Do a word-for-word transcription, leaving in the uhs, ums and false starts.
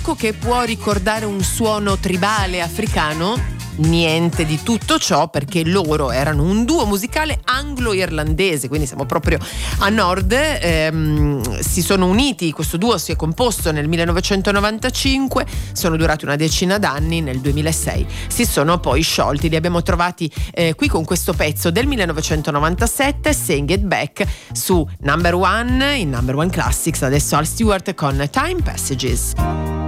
poco che può ricordare un suono tribale africano, niente di tutto ciò, perché loro erano un duo musicale anglo-irlandese, quindi siamo proprio a nord. Ehm, si sono uniti, questo duo si è composto nel millenovecentonovantacinque, sono durati una decina d'anni, nel duemilasei si sono poi sciolti. Li abbiamo trovati eh, qui con questo pezzo del millenovecentonovantasette, Sing It Back, su Number One, in Number One Classics. Adesso Al Stewart con Time Passages.